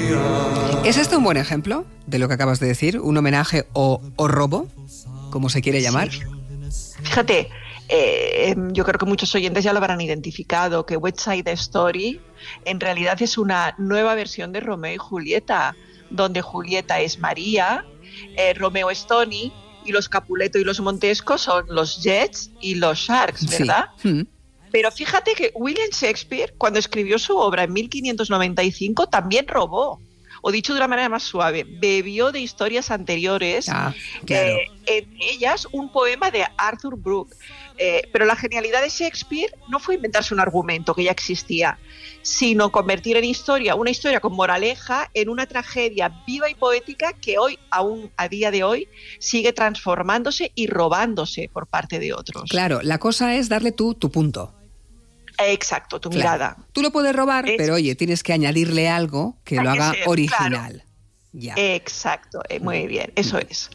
¿Es este un buen ejemplo de lo que acabas de decir? ¿Un homenaje o robo, como se quiere llamar? Sí. Fíjate, yo creo que muchos oyentes ya lo habrán identificado, que West Side Story en realidad es una nueva versión de Romeo y Julieta, donde Julieta es María, Romeo es Tony, y los Capuleto y los Montesco son los Jets y los Sharks, ¿verdad? Sí. Pero fíjate que William Shakespeare, cuando escribió su obra en 1595, también robó. O dicho de una manera más suave, bebió de historias anteriores, claro. En ellas un poema de Arthur Brooke. Pero la genialidad de Shakespeare no fue inventarse un argumento que ya existía, sino convertir una historia con moraleja, en una tragedia viva y poética que hoy, aún a día de hoy, sigue transformándose y robándose por parte de otros. Claro, la cosa es darle tu punto. Exacto, tu mirada. Tú lo puedes robar, pero oye, tienes que añadirle algo que lo haga original. Claro. Ya. Exacto, muy bien, eso es.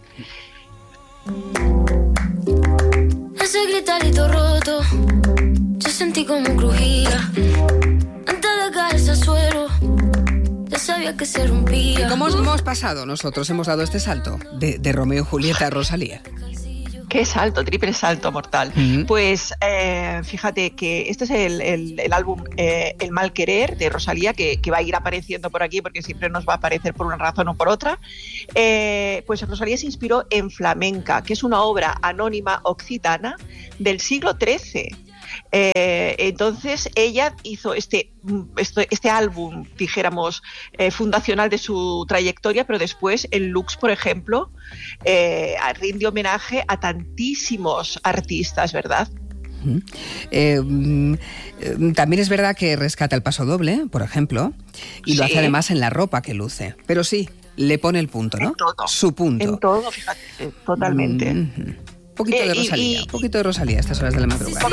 Ese gritarito roto, yo sentí como crujía. Antes de caerse al suelo, ya sabía que se rompía. ¿Y cómo hemos pasado nosotros? Hemos dado este salto de Romeo y Julieta a Rosalía. Qué salto, triple salto mortal. Uh-huh. Pues fíjate que este es el álbum El Mal Querer de Rosalía, que va a ir apareciendo por aquí porque siempre nos va a aparecer por una razón o por otra. Pues Rosalía se inspiró en Flamenca, que es una obra anónima occitana del siglo XIII. Entonces ella hizo este álbum, dijéramos, fundacional de su trayectoria, pero después en Lux, por ejemplo, rinde homenaje a tantísimos artistas, ¿verdad? También es verdad que rescata el pasodoble, por ejemplo, y lo hace además en la ropa que luce, pero sí, le pone el punto, ¿no? En todo. Su punto. En todo, fíjate, totalmente. Un poquito de Rosalía, un poquito de Rosalía a estas horas de la madrugada.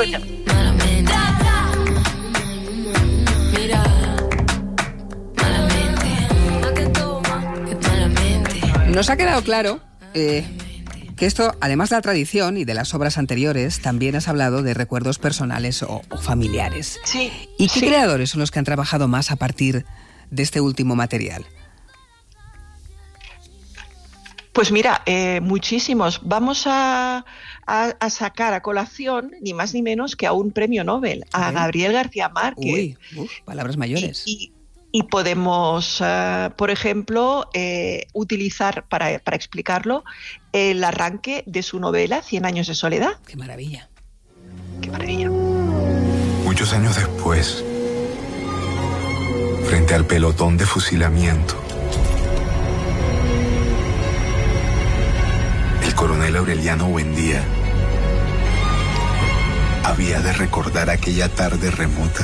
Nos ha quedado claro que esto, además de la tradición y de las obras anteriores, también has hablado de recuerdos personales o familiares. Sí. ¿Y qué creadores son los que han trabajado más a partir de este último material? Pues mira, muchísimos. Vamos a sacar a colación, ni más ni menos que a un premio Nobel, a Gabriel García Márquez. Palabras mayores. Y podemos, por ejemplo, utilizar para explicarlo el arranque de su novela 100 años de soledad. ¡Qué maravilla! ¡Qué maravilla! Muchos años después, frente al pelotón de fusilamiento, el coronel Aureliano Buendía había de recordar aquella tarde remota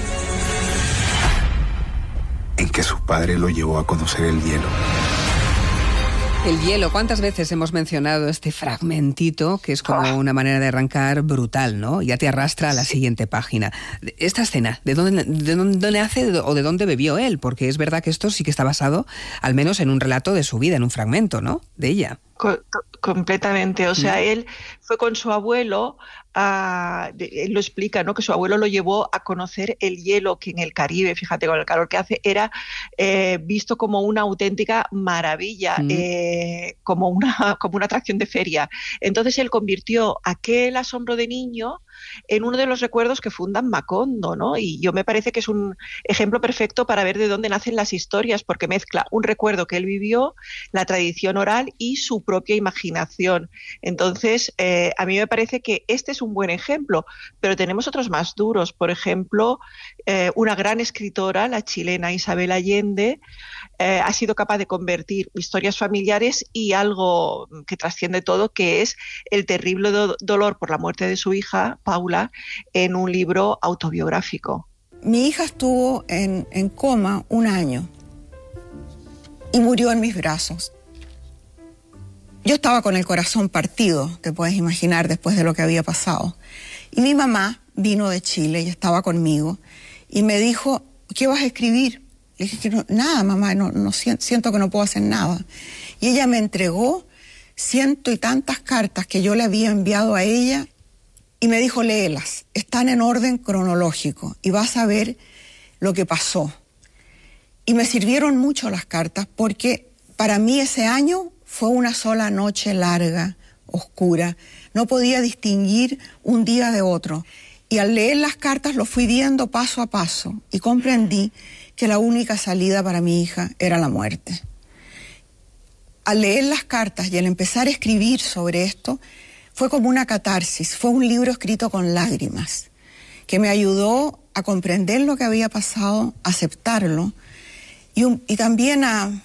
en que su padre lo llevó a conocer el hielo. El hielo, ¿cuántas veces hemos mencionado este fragmentito que es como una manera de arrancar brutal, ¿no? Ya te arrastra a la siguiente página. Esta escena, ¿de dónde nace o de dónde bebió él? Porque es verdad que esto sí que está basado, al menos en un relato de su vida, en un fragmento, ¿no? De ella. Completamente, o sea, él fue con su abuelo, él lo explica, ¿no? Que su abuelo lo llevó a conocer el hielo, que en el Caribe, fíjate, con el calor que hace, era visto como una auténtica maravilla, como una atracción de feria. Entonces él convirtió aquel asombro de niño en uno de los recuerdos que fundan Macondo, ¿no? Y yo me parece que es un ejemplo perfecto para ver de dónde nacen las historias, porque mezcla un recuerdo que él vivió, la tradición oral y su propia imaginación. Entonces, a mí me parece que este es un buen ejemplo, pero tenemos otros más duros. Por ejemplo, una gran escritora, la chilena Isabel Allende, ha sido capaz de convertir historias familiares y algo que trasciende todo, que es el terrible dolor por la muerte de su hija, Paula, en un libro autobiográfico. Mi hija estuvo en coma 1 año y murió en mis brazos. Yo estaba con el corazón partido, te puedes imaginar, después de lo que había pasado. Y mi mamá vino de Chile y estaba conmigo y me dijo, ¿qué vas a escribir? Le dije que no, nada, mamá, no siento que no puedo hacer nada. Y ella me entregó 100 y tantas cartas que yo le había enviado a ella y me dijo, léelas, están en orden cronológico y vas a ver lo que pasó. Y me sirvieron mucho las cartas porque para mí ese año fue una sola noche larga, oscura. No podía distinguir un día de otro. Y al leer las cartas lo fui viendo paso a paso y comprendí que la única salida para mi hija era la muerte. Al leer las cartas y al empezar a escribir sobre esto, fue como una catarsis, fue un libro escrito con lágrimas, que me ayudó a comprender lo que había pasado, a aceptarlo y también a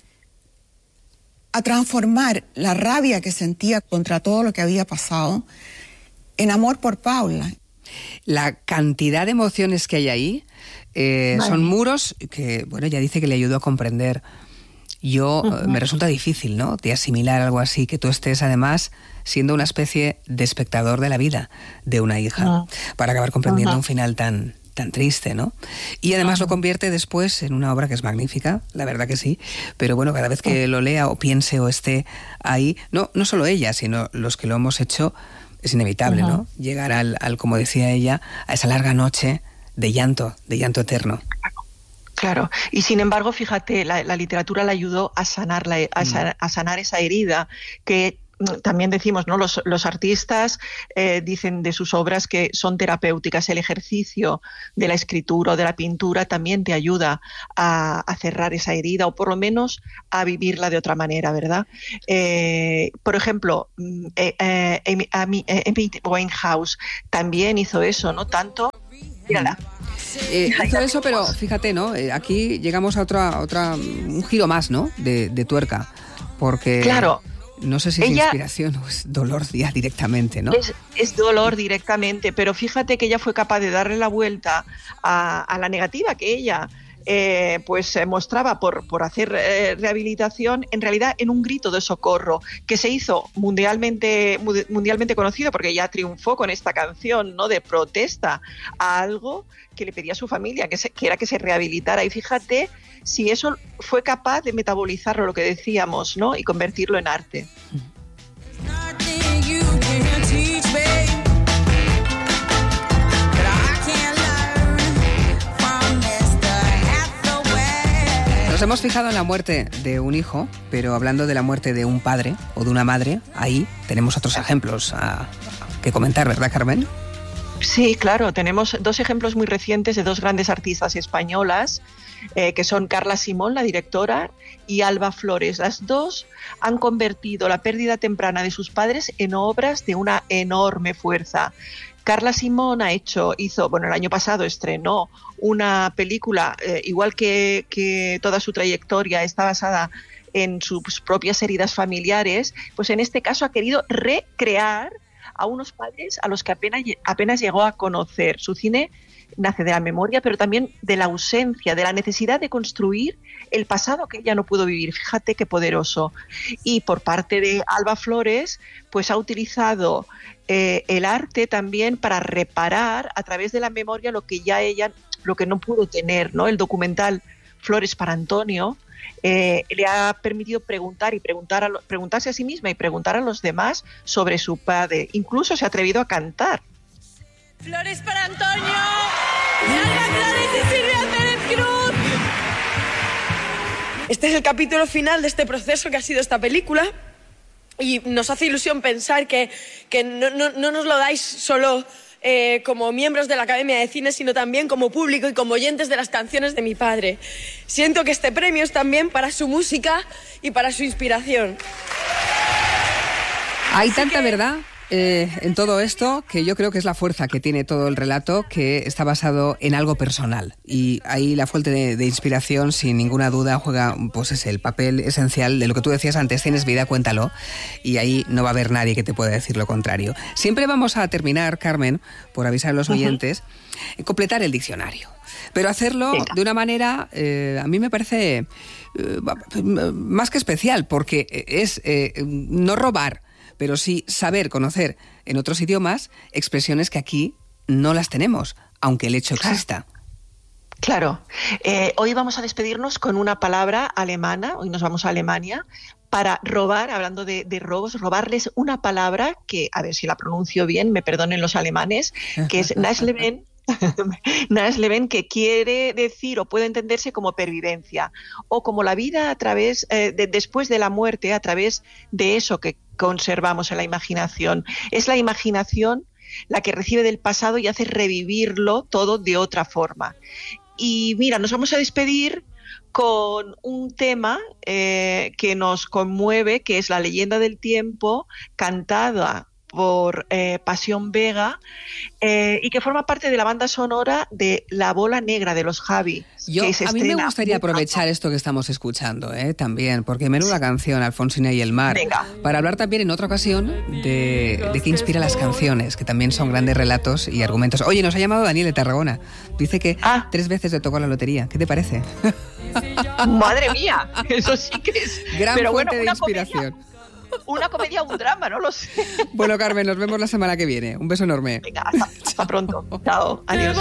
transformar la rabia que sentía contra todo lo que había pasado en amor por Paula. La cantidad de emociones que hay ahí son muros que, bueno, ella dice que le ayudó a comprender. Yo me resulta difícil, ¿no?, de asimilar algo así, que tú estés además siendo una especie de espectador de la vida de una hija, para acabar comprendiendo un final tan triste, ¿no? Y además lo convierte después en una obra que es magnífica, la verdad que sí, pero bueno, cada vez que lo lea o piense o esté ahí, no solo ella, sino los que lo hemos hecho, es inevitable, ¿no?, llegar al, como decía ella, a esa larga noche de llanto eterno. Claro, y sin embargo, fíjate, la literatura le ayudó a sanar, a sanar esa herida que también decimos, ¿no? Los artistas dicen de sus obras que son terapéuticas. El ejercicio de la escritura o de la pintura también te ayuda a cerrar esa herida o por lo menos a vivirla de otra manera, ¿verdad? Por ejemplo, Amy Winehouse también hizo eso, ¿no? Tanto... Mírala. Hizo eso, pero fíjate, ¿no? Aquí llegamos a un giro más, ¿no?, de tuerca, porque claro, no sé si es inspiración o es dolor ya directamente, ¿no? Es dolor directamente, pero fíjate que ella fue capaz de darle la vuelta a la negativa que ella pues mostraba por hacer rehabilitación, en realidad en un grito de socorro que se hizo mundialmente conocido, porque ella triunfó con esta canción, ¿no?, de protesta a algo que le pedía a su familia, que era que se rehabilitara. Y fíjate si eso fue capaz de metabolizarlo, lo que decíamos, ¿no?, y convertirlo en arte. Nos hemos fijado en la muerte de un hijo, pero hablando de la muerte de un padre o de una madre, ahí tenemos otros ejemplos que comentar, ¿verdad, Carmen? Sí, claro, tenemos dos ejemplos muy recientes de dos grandes artistas españolas, que son Carla Simón, la directora, y Alba Flores. Las dos han convertido la pérdida temprana de sus padres en obras de una enorme fuerza. Carla Simón el año pasado estrenó una película, igual que toda su trayectoria está basada en sus propias heridas familiares, pues en este caso ha querido recrear a unos padres a los que apenas llegó a conocer. Su cine nace de la memoria, pero también de la ausencia, de la necesidad de construir el pasado que ella no pudo vivir. Fíjate qué poderoso. Y por parte de Alba Flores, pues ha utilizado el arte también para reparar a través de la memoria lo que no pudo tener, ¿no? El documental Flores para Antonio le ha permitido preguntarse a sí misma y preguntar a los demás sobre su padre. Incluso se ha atrevido a cantar. Flores para Antonio, de Alba Flores y Silvia Pérez Cruz. Este es el capítulo final de este proceso que ha sido esta película. Y nos hace ilusión pensar que no nos lo dais solo como miembros de la Academia de Cine, sino también como público y como oyentes de las canciones de mi padre. Siento que este premio es también para su música y para su inspiración. Hay tanta verdad en todo esto que yo creo que es la fuerza que tiene todo el relato, que está basado en algo personal, y ahí la fuente de inspiración sin ninguna duda juega, pues es el papel esencial de lo que tú decías antes: tienes vida, cuéntalo, y ahí no va a haber nadie que te pueda decir lo contrario. Siempre vamos a terminar, Carmen, por avisar a los oyentes, completar el diccionario, pero hacerlo de una manera, a mí me parece más que especial, porque es no robar, pero sí saber conocer en otros idiomas expresiones que aquí no las tenemos, aunque el hecho exista. Claro. Hoy vamos a despedirnos con una palabra alemana. Hoy nos vamos a Alemania para robar, hablando de robos, robarles una palabra que, a ver si la pronuncio bien, me perdonen los alemanes, que es Nasleben, Nash-Leven, que quiere decir o puede entenderse como pervivencia o como la vida a través después de la muerte, a través de eso que conservamos en la imaginación. Es la imaginación la que recibe del pasado y hace revivirlo todo de otra forma. Y mira, nos vamos a despedir con un tema que nos conmueve, que es La leyenda del tiempo, cantada por Pasión Vega, y que forma parte de la banda sonora de La bola negra de los Javi. A mí me gustaría aprovechar esto que estamos escuchando también, porque menuda canción, Alfonsina y el mar. Venga. Para hablar también en otra ocasión de qué inspira las canciones, que también son grandes relatos y argumentos. Oye, nos ha llamado Daniel de Tarragona. Dice que 3 veces le tocó la lotería. ¿Qué te parece? Madre mía, eso sí que es... Gran fuente de inspiración. Una comedia o un drama, no lo sé. Bueno, Carmen, nos vemos la semana que viene. Un beso enorme. Venga, hasta pronto. Chao, adiós.